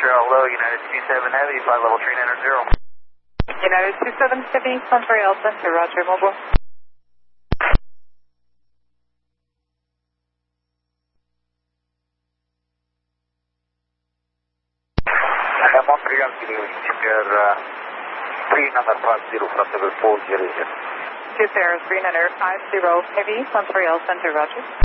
Montreal low, United 27 Heavy, flight level 390. United 27 Heavy, Montreal Center, roger, mobile. Montreal Kilo, Integer 350 from level 40. Two pairs, 350 Heavy, Montreal Center, roger.